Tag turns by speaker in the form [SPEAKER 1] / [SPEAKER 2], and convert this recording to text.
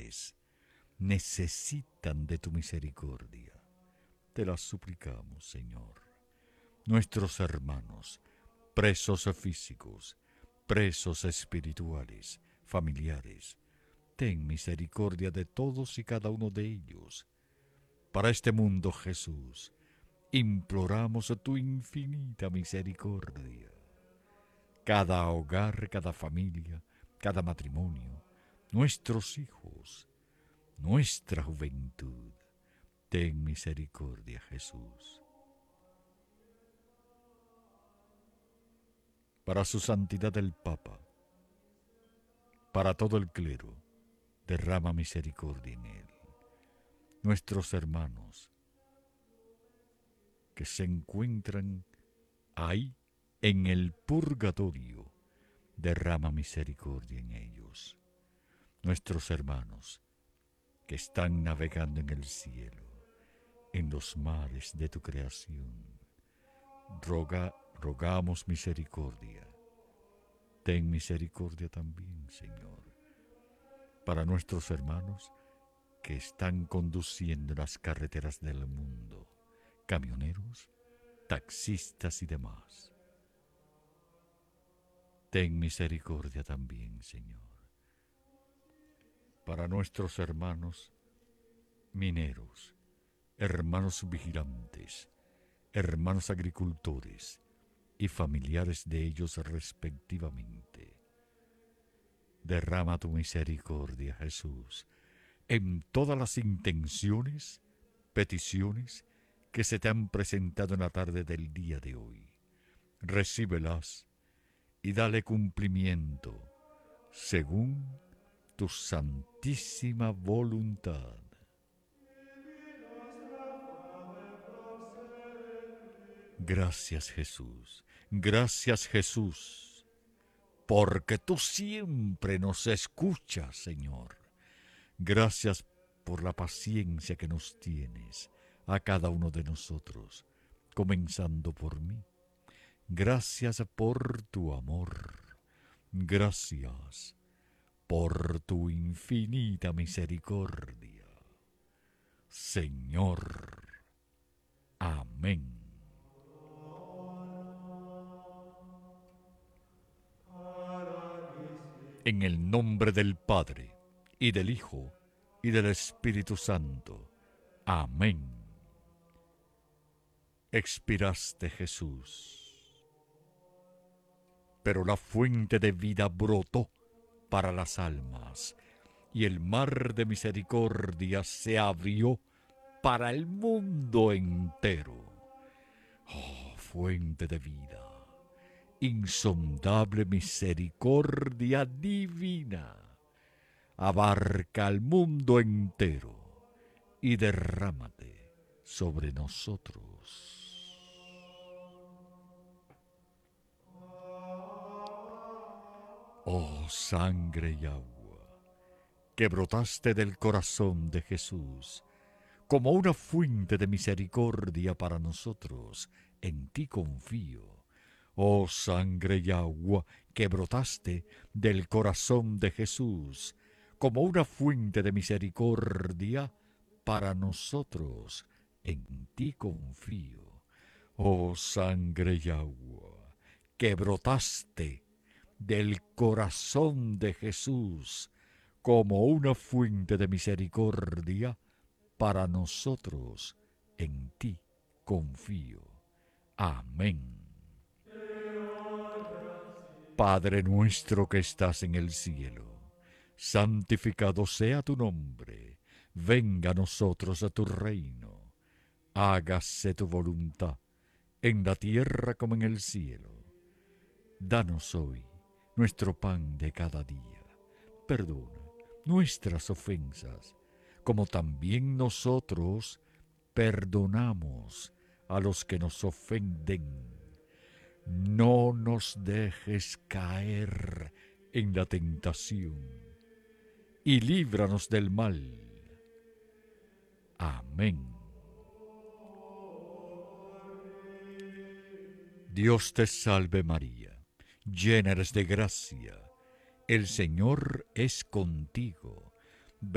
[SPEAKER 1] hogares necesitan de tu misericordia. Te las suplicamos, Señor. Nuestros hermanos, presos físicos, presos espirituales, familiares, ten misericordia de todos y cada uno de ellos. Para este mundo, Jesús, imploramos tu infinita misericordia. Cada hogar, cada familia, cada matrimonio, nuestros hijos, nuestra juventud, ten misericordia, Jesús. Para su santidad el Papa, para todo el clero, derrama misericordia en él. Nuestros hermanos que se encuentran ahí en el purgatorio, derrama misericordia en ellos. Nuestros hermanos que están navegando en el cielo, en los mares de tu creación, rogamos misericordia. Ten misericordia también, Señor, para nuestros hermanos que están conduciendo las carreteras del mundo, camioneros, taxistas y demás. Ten misericordia también, Señor, para nuestros hermanos mineros, hermanos vigilantes, hermanos agricultores y familiares de ellos respectivamente. Derrama tu misericordia, Jesús, en todas las intenciones, peticiones que se te han presentado en la tarde del día de hoy. Recíbelas y dale cumplimiento según tu santísima voluntad. Gracias, Jesús. Gracias, Jesús, porque tú siempre nos escuchas, Señor. Gracias por la paciencia que nos tienes a cada uno de nosotros, comenzando por mí. Gracias por tu amor. Gracias por tu infinita misericordia. Señor. Amén. En el nombre del Padre, y del Hijo, y del Espíritu Santo. Amén. Expiraste, Jesús. Pero la fuente de vida brotó para las almas, y el mar de misericordia se abrió para el mundo entero. Oh, fuente de vida, insondable misericordia divina, abarca al mundo entero y derrámate sobre nosotros. Oh sangre y agua, que brotaste del corazón de Jesús, como una fuente de misericordia para nosotros, en ti confío. Oh sangre y agua, que brotaste del corazón de Jesús, como una fuente de misericordia para nosotros, en ti confío. Oh sangre y agua, que brotaste del corazón de Jesús, como una fuente de misericordia para nosotros, en ti confío. Amén. Padre nuestro que estás en el cielo, santificado sea tu nombre. Venga a nosotros a tu reino. Hágase tu voluntad, en la tierra como en el cielo. Danos hoy nuestro pan de cada día. Perdona nuestras ofensas, como también nosotros perdonamos a los que nos ofenden. No nos dejes caer en la tentación, y líbranos del mal. Amén. Dios te salve María, llena eres de gracia, el Señor es contigo.